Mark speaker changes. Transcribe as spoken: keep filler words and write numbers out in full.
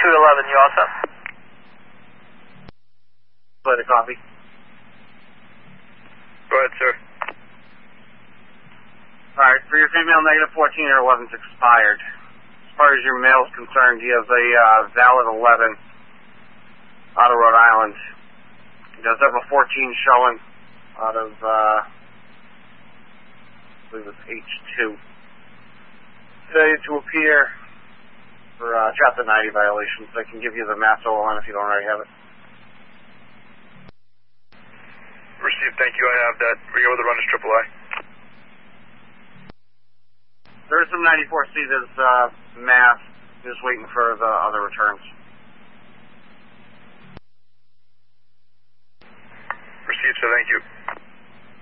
Speaker 1: two eleven, you all set?
Speaker 2: Play the copy.
Speaker 1: Go ahead, sir.
Speaker 2: Alright, for your female, negative fourteen, your eleven's expired. As far as your male's concerned, he has a uh, valid eleven out of Rhode Island. He does have a fourteen showing out of, uh, I believe it's H two. Today to appear for uh, Chapter ninety violations. I can give you the Mass O L N if you don't already have it.
Speaker 1: Received, thank you. I have that. We're here with the runners triple I.
Speaker 2: There is some ninety-four C that's uh, Mass. Just waiting for the other returns.
Speaker 1: Received, sir. Thank you.